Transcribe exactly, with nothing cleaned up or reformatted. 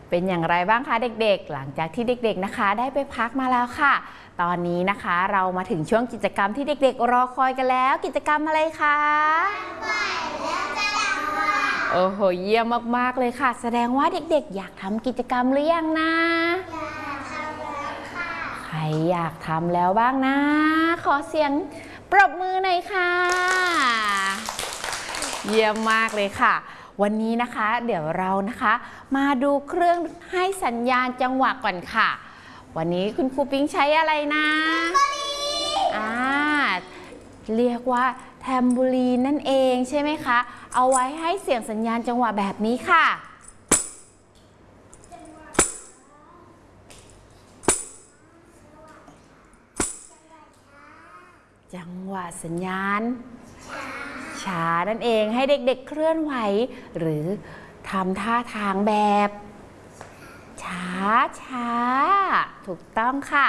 เป็นอย่างไรบ้างคะเด็กๆหลังจากที่เด็กๆนะคะได้ไปพักมาแล้วค่ะตอนนี้นะคะเรามาถึงช่วงกิจกรรมที่เด็กๆรอคอยกันแล้วกิจกรรมอะไรคะโอ้โหเยี่ยมมากๆเลยค่ะแสดงว่าเด็กๆอยากทำกิจกรรมหรือยังนะใครอยากทำแล้วบ้างนะขอเสียงปรบมือหน่อยค่ะเยี่ยมมากเลยค่ะวันนี้นะคะเดี๋ยวเรานะคะมาดูเครื่องให้สัญญาณจังหวะก่อนค่ะวันนี้คุณครูปิ๊งใช้อะไรนะอ่าเรียกว่าแทมโบลีนนั่นเองใช่ไหมคะเอาไว้ให้เสียงสัญญาณจังหวะแบบนี้ค่ะจังหวะสัญญาณช้านั่นเองให้เด็กๆเคลื่อนไหวหรือทำท่าทางแบบช้าช้าถูกต้องค่ะ